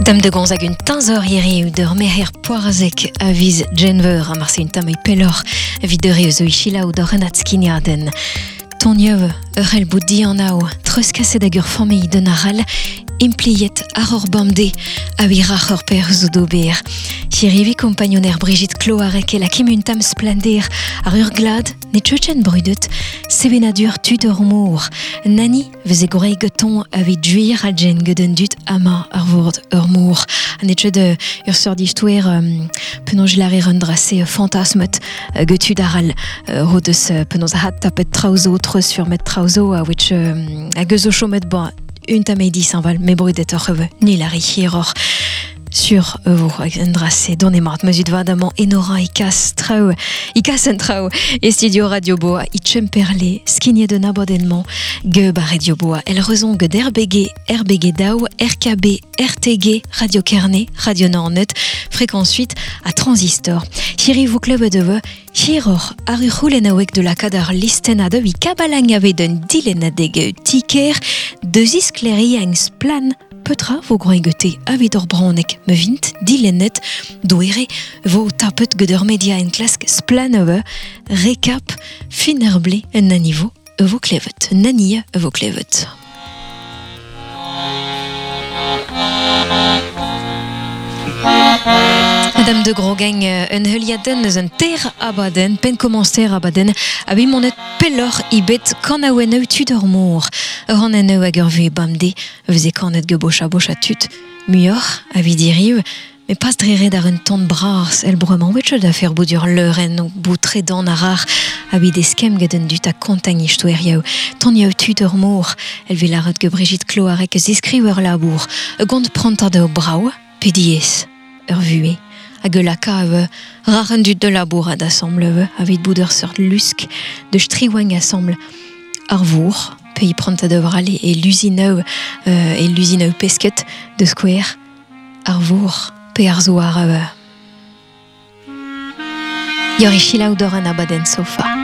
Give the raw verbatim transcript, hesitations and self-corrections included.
Tam de gonzag un tanzor iri ou d'ur meher poarzek a viz Denver a marse un tam e pelor a vid eure zo ichila ou d'ur renat skiniaden. Ton yev ur el boudi an ao treuskaset hag ur familh de naral impliet ar ur bamde a virach ur per zo d'ober. Chirivi compagnoner Brigitte Cloarec e la kim un tam splender ar ur glad ne tcheuchen brudet sevenadur tud ur mour. Nani veze gorei geton a vid juir al gen geden dut ama ar vord ur mour. An etched uh, ur sordistouer um, penonj lare rendrase uh, fantasmet uh, getud aral uh, rodes uh, penonz a hat tapet trauzo treus sur met trauzo a wetch um, a gezo chomet ba un tameidi s'enval me brudet ur reve ni lari hiror. Sur vous endrasse donne mart mesut vadamant enora ikas trau ikas en trau et studio radio boa i chemperle skigne de nabodennement ge ba radio boa el raison ge derbege rbg dau rkb rtg radio kerné radio nornet fréquence huit à transistor chiri vous club de ve chiror aruhulenawek de la kadar listena de vi kabalang ave den dilena dege tiker de iskleri ang splan petra vo groegete a vidor bronek me vint dilenet doere vo tapet geder media en klask splanove recap finerble en nanivo vo klevet nania vo klevet. Madame de Grogang un heliaden eus un ter abaden, pen commencer abaden, a bi monet pelor ibet kan a oen eu tud ur mour. Ur an en eu hag ur vue bamde, veze kanet ge bocha bocha tut. Muior, a vid iriu, me pas dreret ar un ton bras, el bremañ wetchet a fer boudur leuren o boutre dan arar, a bid eskem geden dut a kontagn istouer yaou. Ton yaou tud ur mour, el ve laret ge Brigitte Cloarec eus iskriu ur labour, e gont pranta de o brau, pe diez, ur vue. Hag e laka ave raren dut de labour ad assemble ave, a vid bouder sort lusk, de striwang assemble ar vour, pe i pranta de vrale e luzineu, euh, e luzineu pesket de skouer, ar vour, pe ar zo ar ave. Yor i chilaou d'or an abaden sofa.